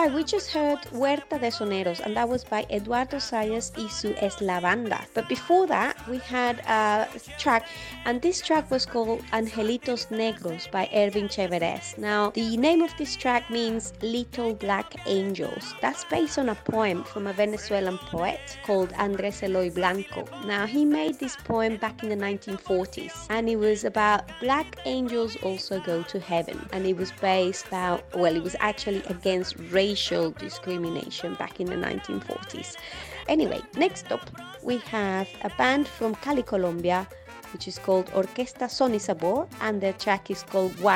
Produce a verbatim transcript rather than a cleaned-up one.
Right, we just heard Huerta de Soneros, and that was by Eduardo Sayas y su Es la Banda. But before that, we had a track, and this track was called Angelitos Negros by Ervin Cheveres. Now, the name of this track means Little Black Angels. That's based on a poem from a Venezuelan poet called Andrés Eloy Blanco. Now, he made this poem back in the nineteen forties, and it was about black angels also go to heaven. And it was based about, well, it was actually against racial discrimination back in the nineteen forties. Anyway, next up, we have a band from Cali, Colombia, which is called Orquesta Son y Sabor, and their track is called